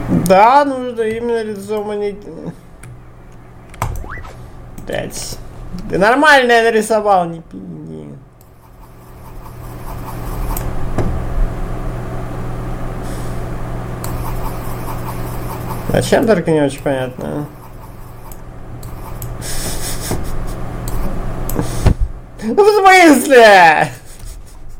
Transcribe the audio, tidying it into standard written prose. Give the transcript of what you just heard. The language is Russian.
Да, нужно именно лицо монет. Блять. Ты нормально я нарисовал, не пизди. Зачем только не очень понятно. Ну в смысле?